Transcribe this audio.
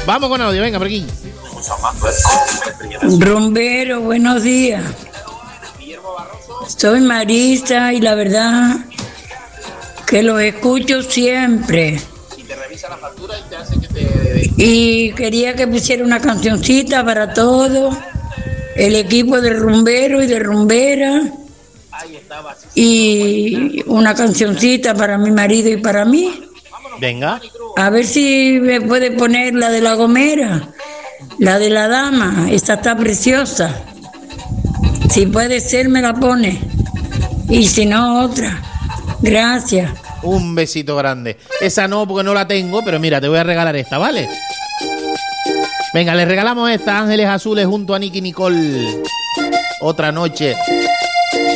Vamos con audio, venga, por aquí. Rumbero, buenos días. Soy Marisa y la verdad que los escucho siempre. Y quería que pusiera una cancioncita para todo el equipo de rumbero y de rumbera. Y una cancioncita para mi marido y para mí. Venga. A ver si me puede poner la de La Gomera, la de la dama. Esta está preciosa. Si puede ser, me la pone. Y si no, otra. Gracias. Un besito grande. Esa no, porque no la tengo, pero mira, te voy a regalar esta, ¿vale? Venga, le regalamos esta, Ángeles Azules junto a Nicky Nicole. Otra noche.